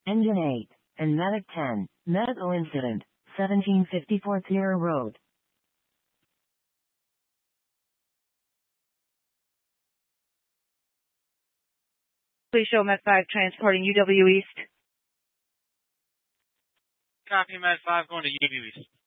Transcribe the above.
Engine 8, and Medic 10, medical incident, 1754 Sierra Road. Please show Med 5 transporting UW East. Copy, Med 5 going to UW East.